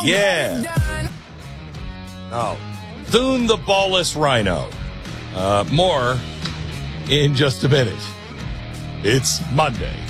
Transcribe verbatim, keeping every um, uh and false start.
Yeah. Oh. Thune the ballless rhino. Uh, more in just a minute. It's Monday.